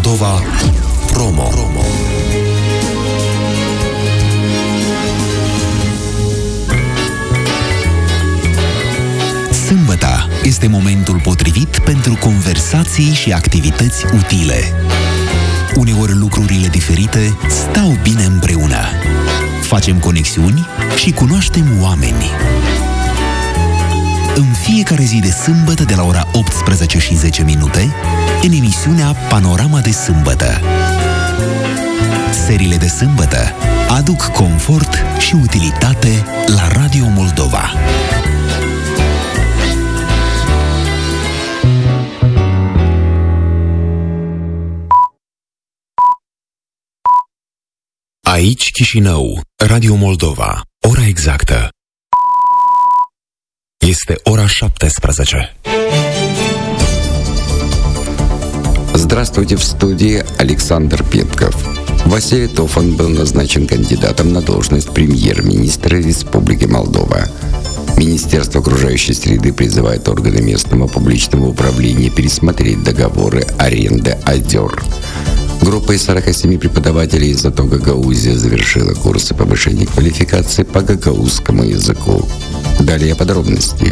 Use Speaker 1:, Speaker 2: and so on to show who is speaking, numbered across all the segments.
Speaker 1: Moldova Promo. Sâmbăta este momentul potrivit pentru conversații și activități utile. Uneori lucrurile diferite stau bine împreună. Facem conexiuni și cunoaștem oameni. În fiecare zi de sâmbătă de la ora 18:10 în emisiunea Panorama de Sâmbătă. Seriile de sâmbătă aduc confort și utilitate la Radio Moldova. Aici Chișinău, Radio Moldova. Ora exactă este ora 17.
Speaker 2: Здравствуйте, в студии Александр Петков. Василий Тофан был назначен кандидатом на должность премьер-министра Республики Молдова. Министерство окружающей среды призывает органы местного публичного управления пересмотреть договоры аренды озер. Группа из 47 преподавателей из АТО Гагаузия завершила курсы повышения квалификации по гагаузскому языку. Далее подробности.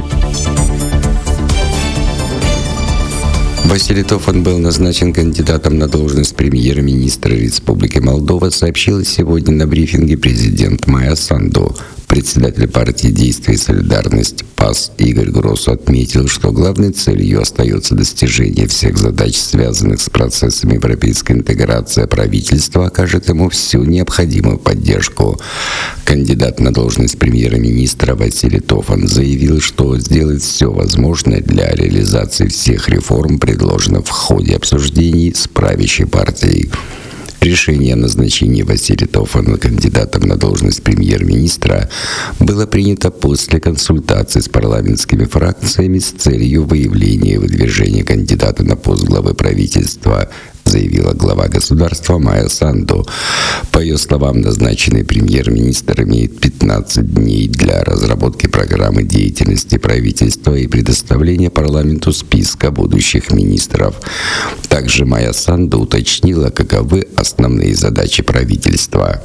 Speaker 2: Василий Тофан был назначен кандидатом на должность премьер-министра Республики Молдова, сообщил сегодня на брифинге президент Майя Санду. Председатель партии «Действие и солидарность» ПАС Игорь Гросу отметил, что главной целью остается достижение всех задач, связанных с процессом европейской интеграции, а правительство окажет ему всю необходимую поддержку. Кандидат на должность премьер-министра Василий Тофан заявил, что сделает все возможное для реализации всех реформ, предложенных в ходе обсуждений с правящей партией. Решение о назначении Василия Тофана кандидатом на должность премьер-министра было принято после консультаций с парламентскими фракциями с целью выявления и выдвижения кандидата на пост главы правительства, заявила глава государства Майя Санду. По ее словам, назначенный премьер-министр имеет 15 дней для разработки программы деятельности правительства и предоставления парламенту списка будущих министров. Также Майя Санду уточнила, каковы основные задачи правительства.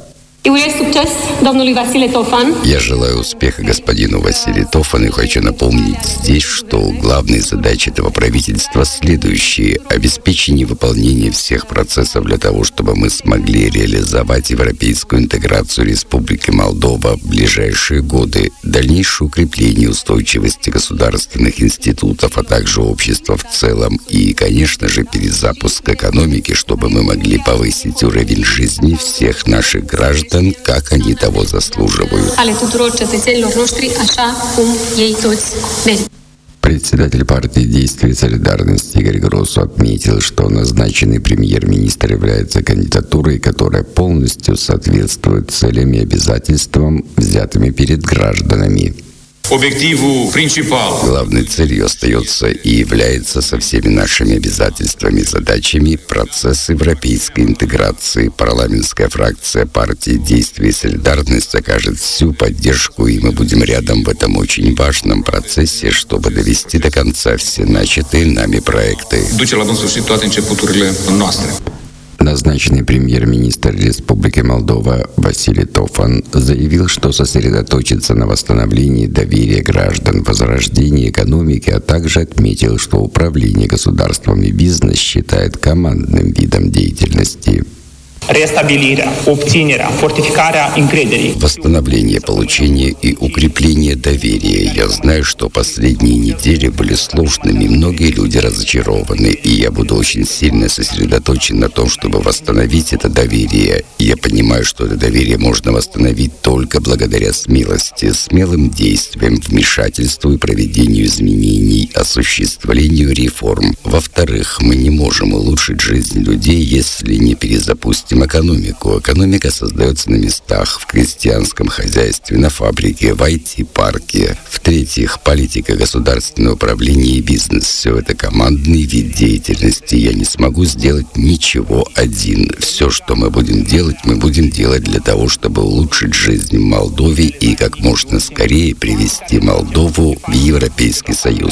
Speaker 2: Я желаю успеха господину Василию Тофану и хочу напомнить здесь, что главные задачи этого правительства следующие: обеспечение выполнения всех процессов для того, чтобы мы смогли реализовать европейскую интеграцию Республики Молдова в ближайшие годы, дальнейшее укрепление устойчивости государственных институтов, а также общества в целом и, конечно же, перезапуск экономики, чтобы мы могли повысить уровень жизни всех наших граждан, как они того заслуживают. Председатель партии «Действие и солидарность» Игорь Гросу отметил, что назначенный премьер-министр является кандидатурой, которая полностью соответствует целям и обязательствам, взятыми перед гражданами. Главной целью остается и является со всеми нашими обязательствами и задачами процесс европейской интеграции. Парламентская фракция партии «Действие и солидарность» окажет всю поддержку, и мы будем рядом в этом очень важном процессе, чтобы довести до конца все начатые нами проекты. Назначенный премьер-министр Республики Молдова Василий Тофан заявил, что сосредоточится на восстановлении доверия граждан, возрождении экономики, а также отметил, что управление государством и бизнес считает командным видом деятельности. Восстановление, получение и укрепление доверия. Я знаю, что последние недели были сложными, многие люди разочарованы, и я буду очень сильно сосредоточен на том, чтобы восстановить это доверие. Я понимаю, что это доверие можно восстановить только благодаря смелости, смелым действиям, вмешательству и проведению изменений, осуществлению реформ. Во-вторых, мы не можем улучшить жизнь людей, если не перезапустим экономику. Экономика создается на местах, в крестьянском хозяйстве, на фабрике, в IT-парке. В-третьих, политика, государственное управление и бизнес. Все это командный вид деятельности. Я не смогу сделать ничего один. Все, что мы будем делать для того, чтобы улучшить жизнь в Молдове и как можно скорее привести Молдову в Европейский Союз.